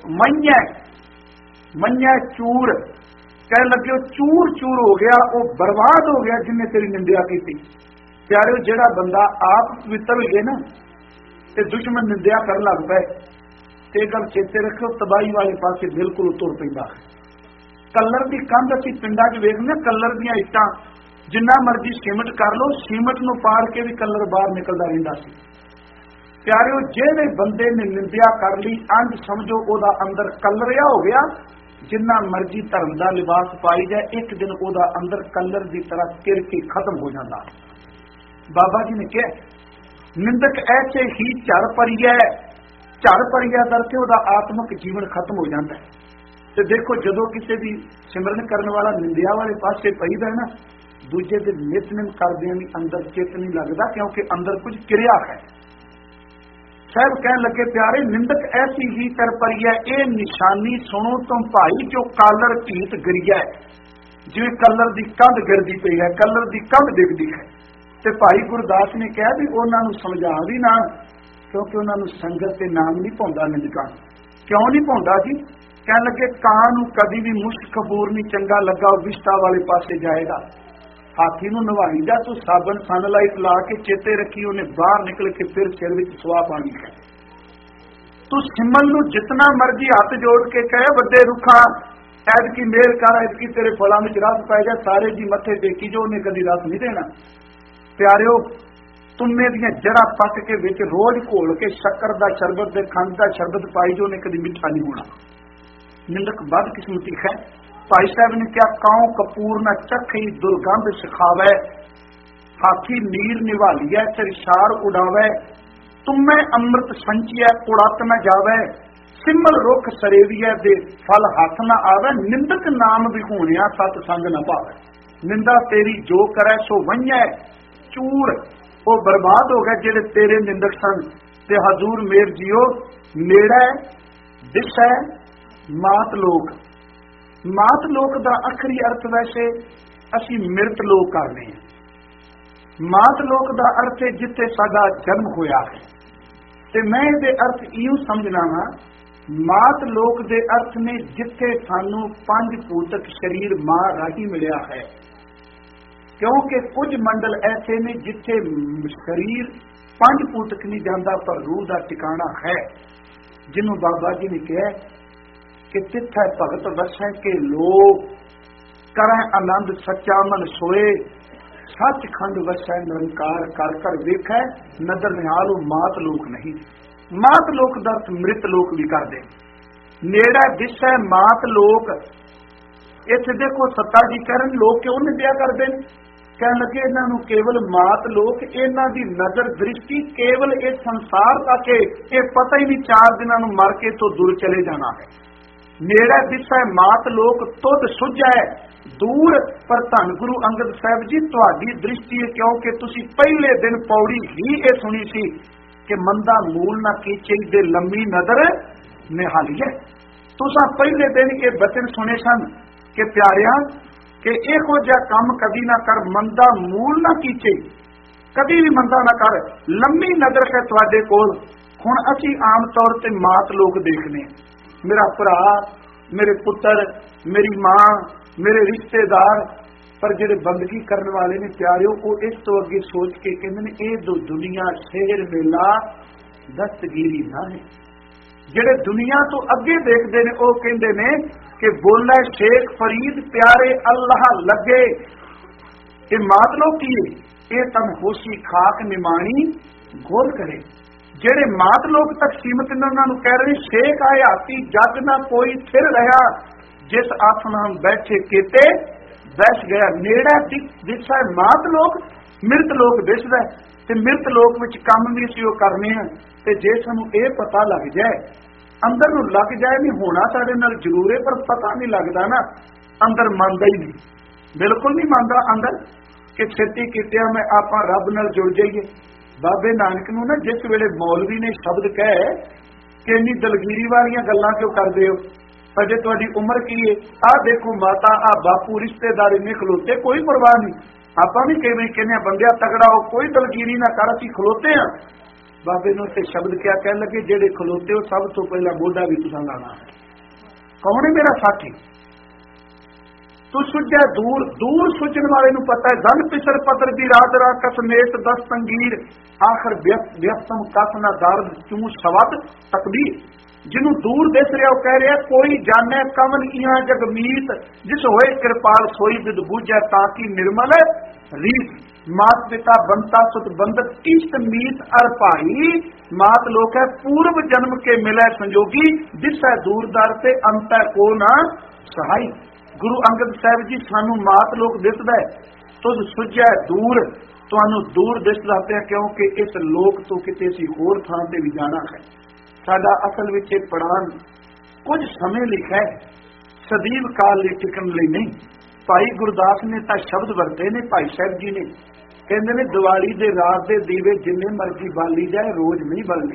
ਮੰਨਿਆ ਚੂਰ। ਕਹਿਣ ਲੱਗੇ ਉਹ ਚੂਰ ਚੂਰ ਹੋ ਗਿਆ, ਉਹ ਬਰਬਾਦ ਹੋ ਗਿਆ ਜਿਨੇ ਤੇਰੀ ਨਿੰਦਿਆ ਕੀਤੀ। ਪਿਆਰਿਓ, ਜਿਹੜਾ ਬੰਦਾ ਆਪ ਪਵਿੱਤਰ ਹੋਏ ਨਾ ਤੇ ਦੁਸ਼ਮਣ ਨਿੰਦਿਆ ਕਰਨ ਲੱਗ ਪਏ, ਤੇ ਗੱਲ ਚੇਤੇ ਰੱਖੋ, ਤਬਾਹੀ ਵਾਲੇ ਪਾਸੇ ਬਿਲਕੁਲ ਤੁਰ ਪੈਂਦਾ ਹੈ। ਕਲਰ ਦੀ ਕੰਧ ਅਸੀਂ ਪਿੰਡਾਂ 'ਚ ਵੇਖਦੇ, ਕਲਰ ਦੀਆਂ ਇੱਟਾਂ ਜਿੰਨਾ ਮਰਜ਼ੀ ਸੀਮਟ ਕਰ ਲਓ, ਸੀਮਟ ਨੂੰ ਪਾੜ ਕੇ ਵੀ ਕਲਰ ਬਾਹਰ ਨਿਕਲਦਾ ਰਹਿੰਦਾ ਸੀ। ਪਿਆਰਿਓ, ਜਿਹੜੇ ਬੰਦੇ ਨੇ ਨਿੰਦਿਆ ਕਰ ਲਈ, ਅੰਜ ਸਮਝੋ ਉਹਦਾ ਅੰਦਰ ਕਲਰਿਆ ਹੋ ਗਿਆ। ਜਿੰਨਾ ਮਰਜ਼ੀ ਧਰਮ ਦਾ ਲਿਬਾਸ ਪਾਈ ਜਾਏ, ਇੱਕ ਦਿਨ ਉਹਦਾ ਅੰਦਰ ਕਲਰ ਦੀ ਤਰ੍ਹਾਂ ਕਿਰ ਕੇ ਖਤਮ ਹੋ ਜਾਂਦਾ। ਬਾਬਾ ਜੀ ਨੇ ਕਿਹਾ, ਨਿੰਦਕ ਐਸੇ ਹੀ ਝੜ ਪਰੀਐ, ਝੜ ਪਰੀਆ ਦਰ ਤੇ ਉਹਦਾ ਆਤਮਿਕ ਜੀਵਨ ਖਤਮ ਹੋ ਜਾਂਦਾ ਹੈ। ਤੇ ਦੇਖੋ, ਜਦੋਂ ਕਿਸੇ ਦੀ ਸਿਮਰਨ ਕਰਨ ਵਾਲਾ ਨਿੰਦਿਆ ਵਾਲੇ ਪਾਸੇ ਪਈਦਾ ਨਾ, ਦੂਜੇ ਦੇ ਨਿਤਨੇਮ ਕਰਦਿਆਂ ਵੀ ਅੰਦਰ ਚਿੱਤ ਨਹੀਂ ਲੱਗਦਾ, ਕਿਉਂਕਿ ਅੰਦਰ ਕੁਝ ਕਿਰਿਆ ਹੈ। ਸਾਹਿਬ ਕਹਿਣ ਲੱਗੇ, ਪਿਆਰੇ ਨਿੰਦਕ ਐਸੀ ਹੀ ਕਰ ਪਰੀਐ, ਇਹ ਨਿਸ਼ਾਨੀ ਸੁਣੋ ਤੁਮ ਭਾਈ, ਜੋ ਕਾਲਰ ਭੀਤ ਗਿਰਿਆ। ਜਿਵੇਂ ਕਲਰ ਦੀ ਕੰਧ ਗਿਰਦੀ ਪਈ ਹੈ, ਕਲਰ ਦੀ ਕੰਧ ਡਿੱਗਦੀ ਹੈ। ਤੇ ਭਾਈ ਗੁਰਦਾਸ ਨੇ ਕਿਹਾ ਵੀ ਉਹਨਾਂ ਨੂੰ ਸਮਝਾ ਵੀ ਨਾ, ਕਿਉਂਕਿ ਉਹਨਾਂ ਨੂੰ ਸੰਗਤ ਤੇ ਨਾਮ ਨਹੀਂ ਪਾਉਂਦਾ ਨਿੰਦਕਾਂ। ਕਿਉਂ ਨਹੀਂ ਪਾਉਂਦਾ ਜੀ? ਕਹਿਣ ਲੱਗੇ ਕਾਂ ਨੂੰ ਕਦੀ ਵੀ ਮੁਸ਼ਕ ਕਪੂਰ ਨਹੀਂ ਚੰਗਾ ਲੱਗਾ, ਉਹ ਵਿਸ਼ਟਾ ਵਾਲੇ ਪਾਸੇ ਜਾਏਗਾ। ਹਾਥੀ ਨੂੰ ਨਵਾਈ ਜਾ ਤੂੰ ਸਾਬਣ ਸਨਲਾਈਟ ਲਾ ਕੇ, ਚੇਤੇ ਰੱਖੀ ਉਹਨੇ ਬਾਹਰ ਨਿਕਲ ਕੇ ਫਿਰ ਸਿਰ ਵਿੱਚ ਸੁਆਹ ਪਾਣੀ ਹੈ। ਤੂੰ ਸਿਮਲ ਨੂੰ ਜਿਤਨਾ ਮਰਜ਼ੀ ਹੱਥ ਜੋੜ ਕੇ ਕਹੇ ਵੱਡੇ ਰੁੱਖਾ ਐਤਕੀ ਮੇਰ ਕਰ, ਐਤਕੀ ਤੇਰੇ ਫਲਾਂ ਵਿੱਚ ਰਸ ਪੈ ਜਾ, ਸਾਰੇ ਜੀ ਮੱਥੇ ਟੇਕੀ ਜੋ, ਉਹਨੇ ਕਦੀ ਰਸ ਨਹੀਂ ਦੇਣਾ। ਪਿਆਰਿਓ, ਤੁੰਨੇ ਦੀਆਂ ਜੜ੍ਹਾਂ ਪੱਟ ਕੇ ਵਿੱਚ ਰੋਜ਼ ਘੋਲ ਕੇ ਸ਼ੱਕਰ ਦਾ ਸ਼ਰਬਤ ਤੇ ਖੰਡ ਦਾ ਸ਼ਰਬਤ ਪਾਈ ਜੋ, ਉਹਨੇ ਕਦੀ ਮਿੱਠਾ ਨਹੀਂ ਹੋਣਾ। ਨਿੰਦਕ ਬਦਕਿਸਮਤੀ ਹੈ। ਭਾਈ ਸਾਹਿਬ ਨੇ ਕਿਹਾ ਕਾਉ ਕਪੂਰ ਨਾ ਚੱਖੀ ਦੁਰਗੰਧ ਸਿਖਾਵੇ, ਹਾਥੀ ਨੀਰ ਨਿਵਾਲੀਐ ਚਰਿਸ਼ਾਰ ਉਡਾਵੇ, ਤੁਮੈ ਅੰਮ੍ਰਿਤ ਸੰਚਿਐ ਕੁੜਤ ਨਾ ਜਾਵੇ, ਸਿਮਲ ਰੁੱਖ ਸਰੇਵੀਐ ਦੇ ਫਲ ਹੱਥ ਨਾ ਆਵੇ, ਨਿੰਦਕ ਨਾਮ ਵਿਹੂਣਿਆ ਸਤ ਸੰਗ ਨਾ ਪਾਵੇ। ਨਿੰਦਾ ਤੇਰੀ ਜੋ ਕਰੈ ਸੋ ਵੰਝੈ ਚੂਰ, ਉਹ ਬਰਬਾਦ ਹੋ ਗਏ ਜਿਹੜੇ ਤੇਰੇ ਨਿੰਦਕ ਸਨ। ਤੇ ਹਜ਼ੂਰ ਮੇਰ ਜੀਓ ਨੇੜੇ ਦਿਸੈ ਮਾਤ ਲੋਕ। ਮਾਤ ਲੋਕ ਦਾ ਅਖਰੀ ਅਰਥ ਵੈਸੇ ਅਸੀਂ ਮਿਰਤ ਲੋਕ ਕਰਦੇ ਹਾਂ। ਮਾਤ ਲੋਕ ਦਾ ਅਰਥ ਹੈ ਜਿੱਥੇ ਸਾਡਾ ਜਨਮ ਹੋਇਆ ਹੈ। ਤੇ ਮੈਂ ਇਹਦੇ ਅਰਥ ਇਉਂ ਸਮਝਣਾ ਵਾ, ਮਾਤ ਲੋਕ ਦੇ ਅਰਥ ਨੇ ਜਿੱਥੇ ਸਾਨੂੰ ਪੰਜ ਭੂਤਕ ਸਰੀਰ ਮਾਂ ਰਾਹੀਂ ਮਿਲਿਆ ਹੈ। ਕਿਉਂਕਿ ਕੁਝ ਮੰਡਲ ਐਸੇ ਨੇ ਜਿੱਥੇ ਸਰੀਰ ਪੰਜ ਭੂਤਕ ਨਹੀਂ ਜਾਂਦਾ, ਪਰ ਰੂਹ ਦਾ ਟਿਕਾਣਾ ਹੈ, ਜਿਹਨੂੰ ਬਾਬਾ ਜੀ ਨੇ ਕਿਹਾ ਕਿ ਤਿੱਥੈ ਭਗਤ ਵਸੈ ਕੇ ਲੋਕ, ਕਰੈ ਆਨੰਦ ਸੱਚਾ ਮਨ ਸੋਏ, ਸੱਚਖੰਡ ਵਸੈ ਨਿਰੰਕਾਰ, ਕਰ ਕਰ ਵੇਖੈ ਨਦਰ ਨਿਹਾਲ। ਉਹ ਮਾਤ ਲੋਕ ਨਹੀਂ। ਮਾਤ ਲੋਕ ਦਾ ਅਰਥ ਮ੍ਰਿਤ ਲੋਕ ਵੀ ਕਰਦੇ। ਨੇੜਾ ਦਿਸੈ ਮਾਤ ਲੋਕ, ਇੱਥੇ ਦੇਖੋ ਸੱਤਾ ਜੀ ਕਰਨ ਲੋਕ ਕਿਉਂ ਨਿੰਦਿਆ ਕਰਦੇ ਨੇ? ਕਹਿਣ ਲੱਗੇ ਇਹਨਾਂ ਨੂੰ ਕੇਵਲ ਮਾਤ ਲੋਕ, ਇਹਨਾਂ ਦੀ ਨਜ਼ਰ ਦ੍ਰਿਸ਼ਟੀ ਕੇਵਲ ਇਹ ਸੰਸਾਰ ਤੱਕ ਹੈ, ਇਹ ਪਤਾ ਹੀ ਨਹੀਂ 4 ਦਿਨਾਂ ਨੂੰ ਮਰ ਕੇ ਤੋਂ ਦੂਰ ਚਲੇ ਜਾਣਾ ਹੈ। ਨੇੜੇ ਦਿਸੈ ਮਾਤ ਲੋਕ ਤੁਧ ਸੁਝੈ ਦੂਰ, ਪਰ ਧੰਨ ਗੁਰੂ ਅੰਗਦ ਸਾਹਿਬ ਜੀ ਤੁਹਾਡੀ ਦ੍ਰਿਸ਼ਟੀ ਹੈ, ਕਿਉਂਕਿ ਤੁਸੀਂ ਪਹਿਲੇ ਦਿਨ ਪੌੜੀ ਹੀ ਇਹ ਸੁਣੀ ਸੀ ਕਿ ਮੰਦਾ ਮੂਲ ਨਾ ਕੀਚੇ ਦੇ ਲੰਮੀ ਨਜ਼ਰ ਨਿਹਾਲੀਏ। ਤੁਸੀਂ ਪਹਿਲੇ ਦਿਨ ਇਹ ਬਚਨ ਸੁਣੇ ਸਨ ਕਿ ਪਿਆਰਿਆਂ ਕਿ ਇਹੋ ਜਿਹਾ ਕੰਮ ਕਦੀ ਨਾ ਕਰ, ਮੰਦਾ ਮੂਲ ਨਾ ਕੀਚੇ, ਕਦੀ ਵੀ ਮੰਦਾ ਨਾ ਕਰ, ਲੰਮੀ ਨਜ਼ਰ ਹੈ ਤੁਹਾਡੇ ਕੋਲ। ਹੁਣ ਅਸੀਂ ਆਮ ਤੌਰ ਤੇ ਮਾਤ ਲੋਕ ਦੇਖਨੇ, ਮੇਰਾ ਭਰਾ, ਮੇਰੇ ਪੁੱਤਰ, ਮੇਰੀ ਮਾਂ, ਮੇਰੇ ਰਿਸ਼ਤੇਦਾਰ, ਪਰ ਜਿਹੜੇ ਬੰਦਗੀ ਕਰਨ ਵਾਲੇ ਨੇ ਪਿਆਰਿਓ, ਉਹ ਇਸ ਤੋਂ ਅੱਗੇ ਸੋਚ ਕੇ ਕਹਿੰਦੇ ਨੇ ਇਹ ਦੋ ਦੁਨੀਆ ਸ਼ਹਿਰ ਮੇਲਾ ਦਸਤਗੀਰੀ ਨਾ ਹੈ। ਜਿਹੜੇ ਦੁਨੀਆ ਤੋਂ ਅੱਗੇ ਦੇਖਦੇ ਨੇ ਉਹ ਕਹਿੰਦੇ ਨੇ ਕਿ ਬੋਲੇ ਸ਼ੇਖ ਫਰੀਦ ਪਿਆਰੇ ਅੱਲਾਹ ਲੱਗੇ। ਇਹ ਮਾਤਲਬ ਕੀ ਹੈ? ਇਹ ਤਨ ਹੋਸ਼ੀ ਖਾਕ ਨਿਮਾਣੀ ਗੋਲ ਕਰੇ। ਜਿਹੜੇ ਮਾਤ ਲੋਕ ਤੱਕ ਸੀਮਤ ਨੇ ਉਹਨਾਂ ਨੂੰ ਕਹਿ ਰਹੇ ਸ਼ੇਖ ਆਏ ਹਾਥੀ ਜੱਗ ਨਾ ਕੋਈ ਥਿਰ ਰਿਹਾ, ਜਿਸ ਆਸਣਾ ਬੈਠੇ ਕੀਤੇ ਬੈਠ ਗਿਆ। ਨੇੜਾ ਦਿਸਦਾ ਮਾਤ ਲੋਕ, ਮਿਰਤ ਲੋਕ ਦਿਸਦਾ, ਤੇ ਮਿਰਤ ਲੋਕ ਵਿੱਚ ਕੰਮ ਵੀ ਅਸੀਂ ਉਹ ਕਰਨੇ ਆ। ਤੇ ਜੇ ਸਾਨੂੰ ਇਹ ਪਤਾ ਲੱਗ ਜਾਏ, ਅੰਦਰ ਨੂੰ ਲੱਗ ਜਾਏ, ਨਹੀਂ ਹੋਣਾ ਸਾਡੇ ਨਾਲ ਜ਼ਰੂਰ ਹੈ ਪਰ ਪਤਾ ਨਹੀਂ ਲੱਗਦਾ ਨਾ, ਅੰਦਰ ਮੰਨਦਾ ਹੀ ਨਹੀਂ, ਬਿਲਕੁਲ ਨਹੀਂ ਮੰਨਦਾ ਅੰਦਰ ਕਿ ਛੇਤੀ ਕੀਤਿਆਂ ਮੈਂ ਆਪਾਂ ਰੱਬ ਨਾਲ ਜੁੜ ਜਾਈਏ। ਬਾਬੇ ਨਾਨਕ ਨੂੰ ਨਾ ਜਿਸ ਵੇਲੇ ਮੌਲਵੀ ਨੇ ਸ਼ਬਦ ਕਹੇ ਕਿ ਇੰਨੀ ਦਲਗੀਰੀ ਵਾਲੀਆਂ ਗੱਲਾਂ ਕਿਉਂ ਕਰਦੇ ਹੋ, ਅਜੇ ਤੁਹਾਡੀ ਉਮਰ ਕੀ ਹੈ, ਆਹ ਦੇਖੋ ਮਾਤਾ, ਆਹ ਬਾਪੂ, ਰਿਸ਼ਤੇਦਾਰ ਇੰਨੇ ਖਲੋਤੇ, ਕੋਈ ਪਰਵਾਹ ਨਹੀਂ। ਆਪਾਂ ਵੀ ਕਈ ਵਾਰੀ ਕਹਿੰਦੇ ਆ ਬੰਦਿਆ ਤਗੜਾ ਹੋ, ਕੋਈ ਦਲਗੀਰੀ ਨਾ ਕਰ, ਅਸੀਂ ਖਲੋਤੇ ਹਾਂ। ਬਾਬੇ ਨੂੰ ਤੇ ਸ਼ਬਦ ਕਿਆ ਕਹਿਣ ਲੱਗੇ, ਜਿਹੜੇ ਖਲੋਤੇ ਹੋ ਸਭ ਤੋਂ ਪਹਿਲਾਂ ਮੋਢਾ ਵੀ ਤੁਸੀਂ ਲਾਣਾ ਹੈ। ਕੌਣ ਹੈ ਮੇਰਾ ਸਾਥੀ? ਤੂੰ ਸੁਝਿਆ ਦੂਰ, ਦੂਰ ਸੁਝਣ ਵਾਲੇ ਨੂੰ ਪਤਾ ਹੈ। ਧਨ ਪਿਸਰ ਪੱਤਰ ਦੀ ਰਾਤ ਰਾਤ ਕਸਮੇਤ ਦਸ ਤੰਗੀਰ, ਆਖਰ ਵਿਅਕਤਮ ਕਸ ਨਾ ਦਰਦ ਕਿਉਂ ਸਵਦ ਤਕਦੀਰ। ਜਿਹਨੂੰ ਦੂਰ ਦਿਸ ਰਿਹਾ ਉਹ ਕਹਿ ਰਿਹਾ ਕੋਈ ਜਾਣੇ ਕਵਨ ਇਹਾਂ ਜਗਮੀਤ, ਜਿਸ ਹੋਏ ਕਿਰਪਾਲ ਸੋਈ ਵਿਦ ਬੂਝੈ ਤਾਂ ਕਿ ਨਿਰਮਲ ਰੀਤ। ਮਾਤ ਪਿਤਾ ਬੰਤਾ ਸੁਤ ਬੰਦਕ ਇਸ਼ਟ ਮੀਤ ਅਰ ਭਾਈ, ਮਾਤ ਲੋਕ ਹੈ ਪੂਰਵ ਜਨਮ ਕੇ ਮਿਲੇ ਸੰਜੋਗੀ, ਜਿਸੈ ਦੂਰਦਾਰ ਤੇ ਅੰਤੈ ਕੋ ਨਾ ਸਹਾਈ। ਗੁਰੂ ਅੰਗਦ ਸਾਹਿਬ ਜੀ ਸਾਨੂੰ ਮਾਤ ਲੋਕ ਦਿਸਦਾ ਹੈ, ਤੁਧ ਸੁਝੈ ਦੂਰ, ਤੁਹਾਨੂੰ ਦੂਰ ਦਿਸਦਾ ਪਿਆ ਕਿਉਂਕਿ ਇਸ ਲੋਕ ਤੋਂ ਕਿਤੇ ਅਸੀਂ ਹੋਰ ਥਾਂ ਤੇ ਵੀ ਜਾਣਾ ਹੈ। ਸਾਡਾ ਅਸਲ ਵਿੱਚ ਇਹ ਪੜਾਨ ਕੁਝ ਸਮੇਂ ਲਈ ਹੈ, ਸਦੀਵ ਕਾਲ ਲਈ ਟਿਕਣ ਲਈ ਨਹੀਂ। ਭਾਈ ਗੁਰਦਾਸ ਨੇ ਤਾਂ ਸ਼ਬਦ ਵਰਤੇ ਨੇ, ਭਾਈ ਸਾਹਿਬ ਜੀ ਨੇ ਕਹਿੰਦੇ ਨੇ ਦੀਵਾਲੀ ਦੇ ਰਾਤ ਦੇ ਦੀਵੇ ਜਿੰਨੇ ਮਰਜ਼ੀ ਬਾਲੀ ਜਾਏ ਰੋਜ਼ ਨਹੀਂ ਬਲਨੇ।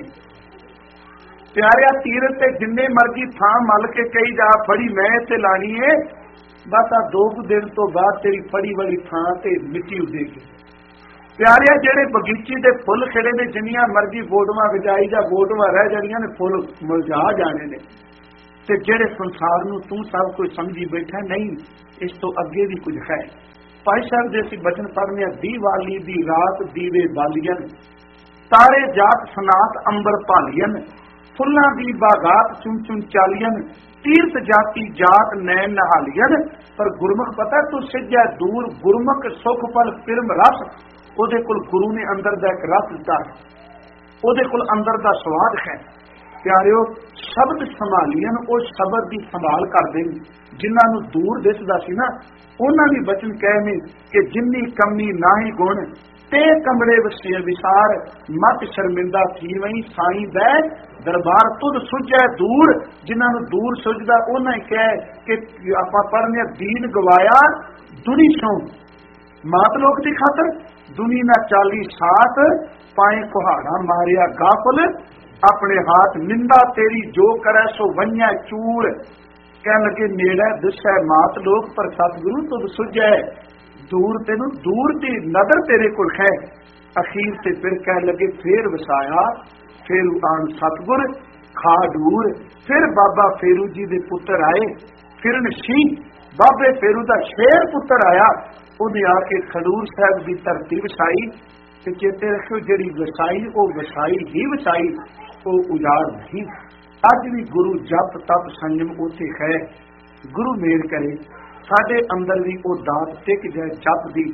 ਪਿਆਰਿਆ ਤੀਰਥ ਤੇ ਜਿੰਨੇ ਮਰਜ਼ੀ ਥਾਂ ਮਲ ਕੇ ਕਹੀ ਜਾ ਫੜੀ ਮੈਂ ਇੱਥੇ ਲਾਣੀ ਏ, ਬਸ ਆ 2 ਦਿਨ ਤੋਂ ਬਾਅਦ ਤੇਰੀ ਫੜੀ ਵਾਲੀ ਥਾਂ ਤੇ ਮਿੱਟੀ ਉੱਡੇਗੀ। ਪਿਆਰਿਆ ਜਿਹੜੇ ਬਗੀਚੀ ਦੇ ਫੁੱਲ ਖਿੜੇ ਨੇ, ਜਿੰਨੀਆਂ ਮਰਜ਼ੀ ਫੋਟੋਆਂ ਵਿਚਾਈ ਜਾਂ ਫੋਟੋਆਂ ਰਹਿ ਜਾਣੀਆਂ ਨੇ, ਫੁੱਲ ਮੁਰਝਾ ਜਾਣੇ ਨੇ। ਤੇ ਜਿਹੜੇ ਸੰਸਾਰ ਨੂੰ ਤੂੰ ਸਭ ਕੁਝ ਸਮਝੀ ਬੈਠਾ, ਨਹੀਂ, ਇਸ ਤੋਂ ਅੱਗੇ ਵੀ ਕੁਝ ਹੈ। ਭਾਈ ਸਾਹਿਬ ਦੇ ਅਸੀਂ ਬਚਨ ਪੜ੍ਹਨੇ, ਦੀਵਾਲੀ ਦੀ ਰਾਤ ਦੀਵੇ ਬਾਲੀਅਨ, ਤਾਰੇ ਜਾਤ ਸਨਾਤ ਅੰਬਰ ਭਾਲੀਅਨ, ਫੁੱਲਾਂ ਦੀ ਬਾਗਾਤ ਚੁਣ ਚੁਣ ਚਾਲੀਅਨ, ਤੀਰਥ ਜਾਤੀ ਜਾਤ ਨੈਣ ਨਹਾਲੀਅਨ। ਪਰ ਗੁਰਮੁਖ ਪਤਾ ਤੂੰ ਸਿੱਝਾ ਦੂਰ, ਗੁਰਮੁਖ ਸੁਖ ਪਲ ਪਿਰਮ ਰਸ। ਉਹਦੇ ਕੋਲ ਗੁਰੂ ਨੇ ਅੰਦਰ ਦਾ ਇੱਕ ਰਸ ਦਿੱਤਾ, ਉਹਦੇ ਕੋਲ ਅੰਦਰ ਦਾ ਸਵਾਦ ਹੈ। ਪਿਆਰਿਓ, ਸ਼ਬਦ ਸੰਭਾਲੀਆਂ, ਉਹ ਸ਼ਬਦ ਦੀ ਸੰਭਾਲ ਕਰਦੇ ਨੇ। ਜਿਨ੍ਹਾਂ ਨੂੰ ਦੂਰ ਦਿਸਦਾ ਸੀ ਨਾ, ਉਹਨਾਂ ਵੀ ਬਚਨ ਕਹੇ ਨੇ ਕਿ ਜਿੰਨੀ ਕਮੀ ਨਾਹੀ ਗੁਣ ਤੇ ਕਮਰੇ ਵਸੇ ਵਿਸਾਰ, ਮਤ ਸ਼ਰਮਿੰਦਾ ਥੀ ਵਈ ਸਾਈਂ ਬੈ ਦਰਬਾਰ, ਤੁਧ ਸੁਝੈ ਦੂਰ। ਜਿਨ੍ਹਾਂ ਨੂੰ ਦੂਰ ਸੁਝਦਾ ਉਹਨਾਂ ਹੀ ਕਹੇ ਕਿ ਆਪਾਂ ਪੜ੍ਹਨੇ ਦੀਨ ਗਵਾਇਆ ਦੁਨੀ ਸੋਂ, ਮਾਤ ਲੋਕ ਦੀ ਖਾਤਰ ਦੁਨੀ ਨਾ ਚਾਲੀ ਸਾਥ, ਪਾਏ ਕੁਹਾੜਾ ਮਾਰਿਆ ਗਾਫਲ, ਆਪਣੇ ਹਾਥ ਨਿੰਦਾ ਤੇਰੀ ਜੋ ਕਰੈ ਸੋ ਵੰਨਿਆ ਚੂਰ। ਕਹਿਣ ਲੱਗੇ ਨੇੜੇ ਦਿਸੈ ਮਾਤ ਲੋਕ, ਪਰ ਸਤਿਗੁਰੂ ਤੁਧ ਸੁਝੈ ਦੂਰ, ਤੈਨੂੰ ਦੂਰ ਦੀ ਨਜ਼ਰ ਤੇਰੇ ਕੋਲ ਹੈ। ਅਖੀਰ ਤੇ ਫਿਰ ਕਹਿਣ ਲੱਗੇ ਫੇਰ ਵਸਾਇਆ ਫੇਰੂ ਆਣ ਸਤਿਗੁਰ ਖਾ ਡੂਰ। ਫਿਰ ਬਾਬਾ ਫੇਰੂ ਜੀ ਦੇ ਪੁੱਤਰ ਆਏ, ਫਿਰਨ ਸਿੰਘ ਬਾਬੇ ਫੇਰੂ ਦਾ ਸ਼ੇਰ ਪੁੱਤਰ ਆਇਆ। ਉਹਨੇ ਆ ਕੇ ਖਡੂਰ ਸਾਹਿਬ ਦੀ ਧਰਤੀ ਵਸਾਈ। ਤੇ ਚੇਤੇ ਰੱਖਿਓ, ਜਿਹੜੀ ਵਸਾਈ ਉਹ ਵਸਾਈ ਹੀ ਵਸਾਈ, ਉਹ ਉਜਾੜ ਨਹੀਂ। ਅੱਜ ਵੀ ਗੁਰੂ ਜਪ ਤਪ ਸੰਜਮ ਉੱਥੇ ਹੈ। ਗੁਰੂ ਮਿਹਰ ਕਰੇ ਸਾਡੇ ਅੰਦਰ ਵੀ ਉਹ ਦਾਤ ਟਿਕ ਜਾਏ, ਜਪ ਦੀ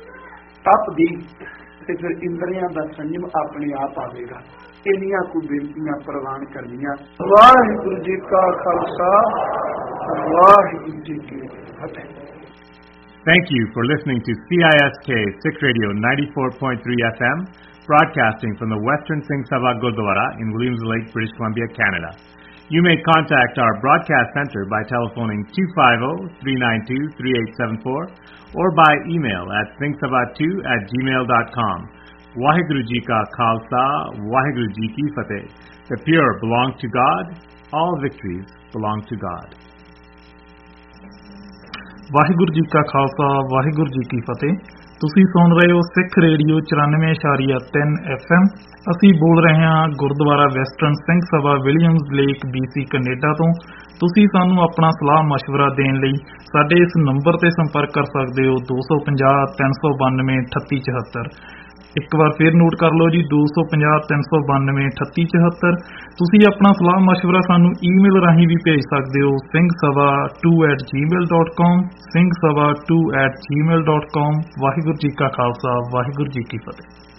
ਤਪ ਦੀ, ਤੇ ਫਿਰ ਇੰਦਰੀਆਂ ਦਾ ਸੰਜਮ ਆਪਣੇ ਆਪ ਆਵੇਗਾ। ਇੰਨੀਆਂ ਕੁ ਬੇਨਤੀਆਂ ਪ੍ਰਵਾਨ ਕਰਨੀਆਂ। ਵਾਹਿਗੁਰੂ ਜੀ ਕਾ ਖਾਲਸਾ, ਵਾਹਿਗੁਰੂ ਜੀ ਕੀ ਫਤਿਹ। Thank you for listening to CISK Sikh Radio 94.3 FM, broadcasting from the Western Singh Sabha Gurdwara in Williams Lake, British Columbia, Canada. You may contact our broadcast center by telephoning 250-392-3874 or by email at singhsabha2@gmail.com. Waheguru Ji Ka Khalsa, Waheguru Ji Ki Fateh. The pure belong to God. All victories belong to God. Waheguru ji ਕਾ ਖਾਲਸਾ, ਵਾਹਿਗੁਰੂ ਜੀ ਕੀ ਫਤਿਹ। ਤੁਸੀਂ ਸੁਣ ਰਹੇ ਹੋ ਸਿੱਖ radio 94.3 FM। ਅਸੀਂ ਬੋਲ ਰਹੇ ਹਾਂ Gurdwara western Singh Sabha Williams lake BC Canada ਤੋਂ। ਤੁਸੀਂ ਸਾਨੂੰ ਆਪਣਾ ਸਲਾਹ ਮਸ਼ਵਰਾ ਦੇਣ ਲਈ ਸਾਡੇ ਇਸ ਨੰਬਰ ਤੇ ਸੰਪਰਕ ਕਰ ਸਕਦੇ ਹੋ 250-392-3874। ਇੱਕ ਵਾਰ ਫਿਰ ਨੋਟ ਕਰ ਲਓ ਜੀ, 250-392-3874। ਤੁਸੀਂ ਆਪਣਾ ਸਲਾਹ ਮਸ਼ਵਰਾ ਸਾਨੂੰ ਈਮੇਲ ਰਾਹੀਂ ਵੀ ਭੇਜ ਸਕਦੇ ਹੋ, singhsabha2@gmail.com, singhsabha2@gmail.com। ਵਾਹਿਗੁਰੂ ਜੀ ਕਾ ਖਾਲਸਾ, ਵਾਹਿਗੁਰੂ ਜੀ ਕੀ ਫਤਿਹ।